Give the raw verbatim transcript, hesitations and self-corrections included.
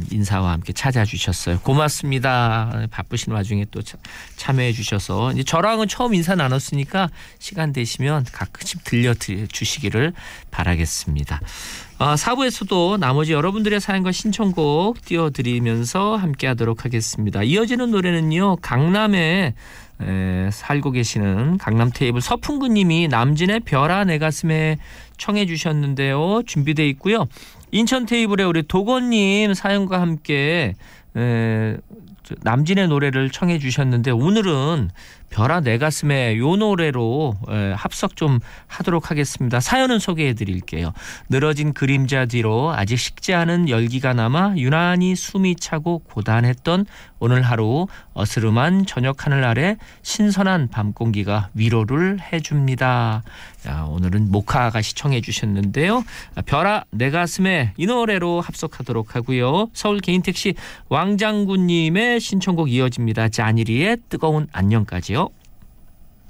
인사와 함께 찾아주셨어요. 고맙습니다. 바쁘신 와중에 또 참여해 주셔서 이제 저랑은 처음 인사 나눴으니까 시간 되시면 가끔씩 들려주시기를 바라겠습니다. 아, 사 부에서도 나머지 여러분들의 사연과 신청곡 띄워드리면서 함께하도록 하겠습니다. 이어지는 노래는요. 강남에 에, 살고 계시는 강남 테이블 서풍구님이 남진의 별아 내 가슴에 청해 주셨는데요. 준비되어 있고요. 인천 테이블의 우리 도건님 사연과 함께 에, 남진의 노래를 청해 주셨는데 오늘은 별아 내 가슴에 요 노래로 에, 합석 좀 하도록 하겠습니다. 사연은 소개해 드릴게요. 늘어진 그림자 뒤로 아직 식지 않은 열기가 남아 유난히 숨이 차고 고단했던 오늘 하루 어스름한 저녁 하늘 아래 신선한 밤 공기가 위로를 해줍니다. 야, 오늘은 모카 아가씨 청해 주셨는데요. 별아 내 가슴에 이 노래로 합석하도록 하고요. 서울 개인택시 왕장군님의 신청곡 이어집니다. 자니리의 뜨거운 안녕까지요.